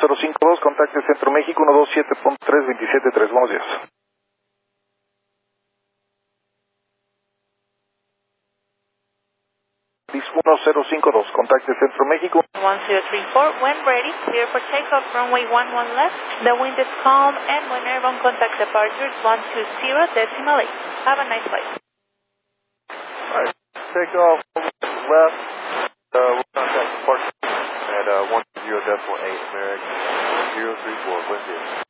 1052, contacte Centro México 127.3, 273, buenos días. 1052, contacte Centro México 1034, when ready, clear for takeoff, runway 11 left, the wind is calm, and when airborne contact departure is 120.8. Have a nice flight. Alright, takeoff left, we'll contact departure at 10.8, American 034, buen día.